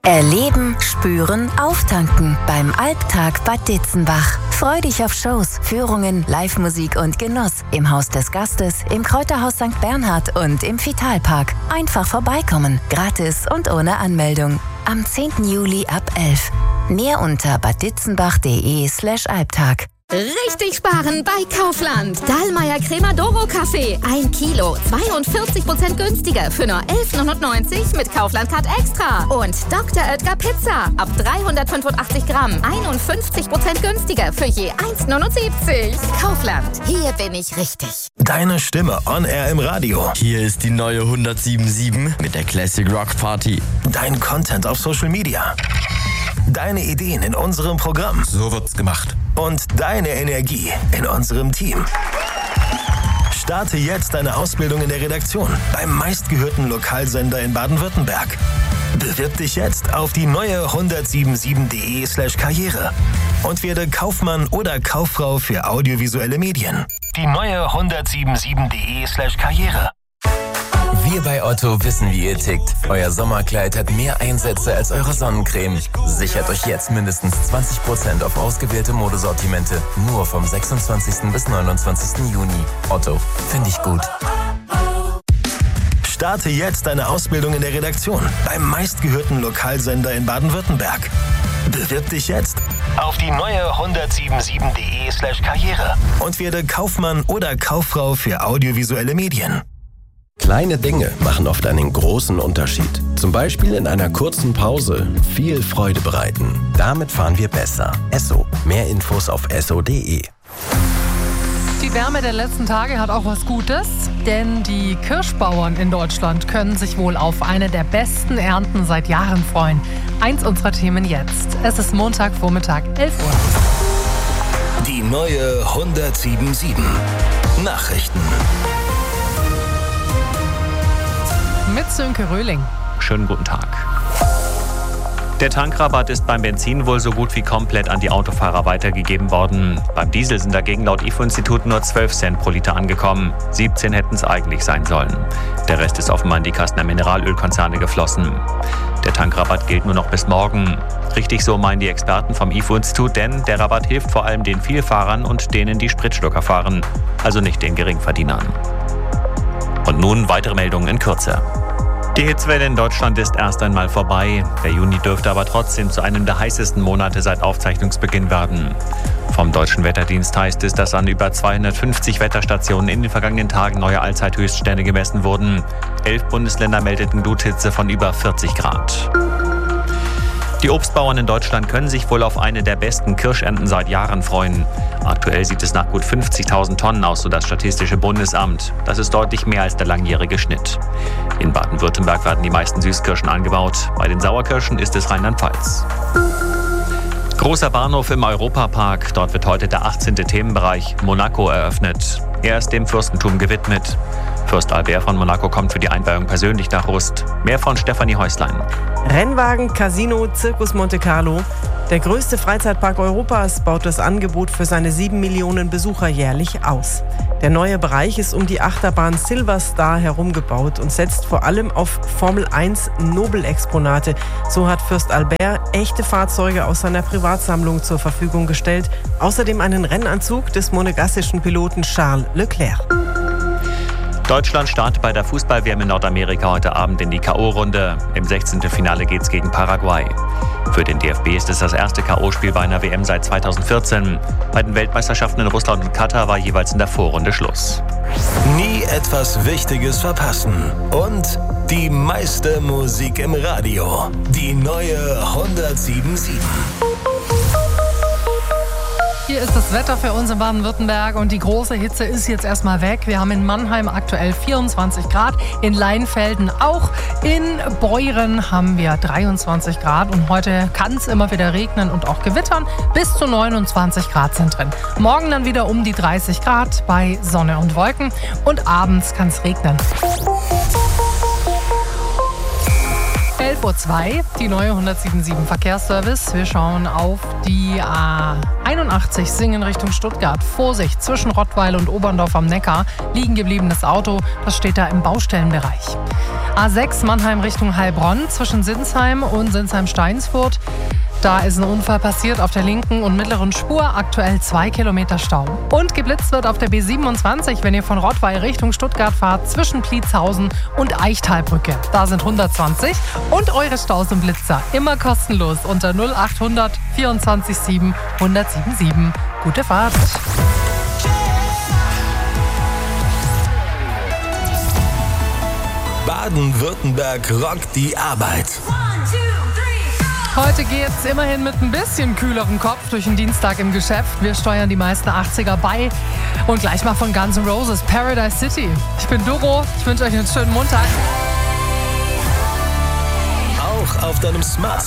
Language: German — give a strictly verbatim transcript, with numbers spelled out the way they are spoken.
Erleben, spüren, auftanken beim Alptag Bad Ditzenbach. Freu dich auf Shows, Führungen, Live-Musik und Genuss im Haus des Gastes, im Kräuterhaus Sankt Bernhard und im Vitalpark. Einfach vorbeikommen, gratis und ohne Anmeldung. Am zehnten Juli ab elf. Mehr unter badditzenbach.de slash Alptag. Richtig sparen bei Kaufland. Dallmayr Cremadoro Kaffee. Ein Kilo, zweiundvierzig Prozent günstiger für nur elf neunundneunzig mit Kaufland-Card Extra. Und Doktor Oetker Pizza. Ab dreihundertfünfundachtzig Gramm. einundfünfzig Prozent günstiger für je eins neunundsiebzig. Kaufland. Hier bin ich richtig. Deine Stimme on air im Radio. Hier ist die neue hundertsiebenundsiebzig mit der Classic Rock Party. Dein Content auf Social Media. Deine Ideen in unserem Programm. So wird's gemacht. Und deine Energie in unserem Team. Starte jetzt deine Ausbildung in der Redaktion beim meistgehörten Lokalsender in Baden-Württemberg. Bewirb dich jetzt auf die neue hundertsiebenundsiebzig.de slash Karriere und werde Kaufmann oder Kauffrau für audiovisuelle Medien. Die neue hundertsiebenundsiebzig.de slash Karriere. Wir bei Otto wissen, wie ihr tickt. Euer Sommerkleid hat mehr Einsätze als eure Sonnencreme. Sichert euch jetzt mindestens zwanzig Prozent auf ausgewählte Modesortimente. Nur vom sechsundzwanzigsten bis neunundzwanzigsten Juni. Otto, finde ich gut. Starte jetzt deine Ausbildung in der Redaktion beim meistgehörten Lokalsender in Baden-Württemberg. Bewirb dich jetzt auf die neue hundertsiebenundsiebzig.de slash Karriere und werde Kaufmann oder Kauffrau für audiovisuelle Medien. Kleine Dinge machen oft einen großen Unterschied. Zum Beispiel in einer kurzen Pause viel Freude bereiten. Damit fahren wir besser. Esso. Mehr Infos auf esso punkt de. Die Wärme der letzten Tage hat auch was Gutes, denn die Kirschbauern in Deutschland können sich wohl auf eine der besten Ernten seit Jahren freuen. Eins unserer Themen jetzt. Es ist Montagvormittag, elf Uhr. Die neue hundertsiebenundsiebzig. Nachrichten. Mit Sönke Röhling. Schönen guten Tag. Der Tankrabatt ist beim Benzin wohl so gut wie komplett an die Autofahrer weitergegeben worden. Beim Diesel sind dagegen laut I F O-Institut nur zwölf Cent pro Liter angekommen. siebzehn hätten es eigentlich sein sollen. Der Rest ist offenbar in die Kassen der Mineralölkonzerne geflossen. Der Tankrabatt gilt nur noch bis morgen. Richtig so meinen die Experten vom I F O-Institut, denn der Rabatt hilft vor allem den Vielfahrern und denen, die Spritschlucker fahren. Also nicht den Geringverdienern. Und nun weitere Meldungen in Kürze. Die Hitzewelle in Deutschland ist erst einmal vorbei. Der Juni dürfte aber trotzdem zu einem der heißesten Monate seit Aufzeichnungsbeginn werden. Vom Deutschen Wetterdienst heißt es, dass an über zweihundertfünfzig Wetterstationen in den vergangenen Tagen neue Allzeithöchststände gemessen wurden. Elf Bundesländer meldeten Gluthitze von über vierzig Grad. Die Obstbauern in Deutschland können sich wohl auf eine der besten Kirschernten seit Jahren freuen. Aktuell sieht es nach gut fünfzigtausend Tonnen aus, so das Statistische Bundesamt. Das ist deutlich mehr als der langjährige Schnitt. In Baden-Württemberg werden die meisten Süßkirschen angebaut. Bei den Sauerkirschen ist es Rheinland-Pfalz. Großer Bahnhof im Europapark. Dort wird heute der achtzehnte Themenbereich Monaco eröffnet. Er ist dem Fürstentum gewidmet. Fürst Albert von Monaco kommt für die Einweihung persönlich nach Rust. Mehr von Stefanie Häuslein. Rennwagen, Casino, Circus Monte Carlo. Der größte Freizeitpark Europas baut das Angebot für seine sieben Millionen Besucher jährlich aus. Der neue Bereich ist um die Achterbahn Silver Star herumgebaut und setzt vor allem auf Formel eins Nobelexponate. So hat Fürst Albert echte Fahrzeuge aus seiner Privatsammlung zur Verfügung gestellt. Außerdem einen Rennanzug des monegassischen Piloten Charles Leclerc. Deutschland startet bei der Fußball-W M in Nordamerika heute Abend in die K O-Runde. Im sechzehnten Finale geht's gegen Paraguay. Für den D F B ist es das erste K O-Spiel bei einer W M seit zweitausendvierzehn. Bei den Weltmeisterschaften in Russland und Katar war jeweils in der Vorrunde Schluss. Nie etwas Wichtiges verpassen. Und die meiste Musik im Radio. Die neue hundertsiebenundsiebzig. Hier ist das Wetter für uns in Baden-Württemberg und die große Hitze ist jetzt erstmal weg. Wir haben in Mannheim aktuell vierundzwanzig Grad, in Leinfelden auch, in Beuren haben wir dreiundzwanzig Grad und heute kann es immer wieder regnen und auch gewittern. Bis zu neunundzwanzig Grad sind drin. Morgen dann wieder um die dreißig Grad bei Sonne und Wolken und abends kann es regnen. elf Uhr zwei, die neue hundertsieben Verkehrsservice. Wir schauen auf die A einundachtzig Singen Richtung Stuttgart. Vorsicht, zwischen Rottweil und Oberndorf am Neckar. Liegen gebliebenes Auto, das steht da im Baustellenbereich. A sechs Mannheim Richtung Heilbronn zwischen Sinsheim und Sinsheim-Steinsfurt. Da ist ein Unfall passiert auf der linken und mittleren Spur, aktuell zwei Kilometer Stau. Und geblitzt wird auf der B siebenundzwanzig, wenn ihr von Rottweil Richtung Stuttgart fahrt, zwischen Pliezhausen und Eichtalbrücke. Da sind hundertzwanzig und eure Staus und Blitzer immer kostenlos unter null achthundert vierundzwanzig sieben hundertsiebenundsieben. Gute Fahrt! Baden-Württemberg rockt die Arbeit. Heute geht's immerhin mit ein bisschen kühlerem Kopf durch den Dienstag im Geschäft. Wir steuern die meisten achtziger bei. Und gleich mal von Guns N' Roses, Paradise City. Ich bin Doro, ich wünsche euch einen schönen Montag. Auch auf deinem Smart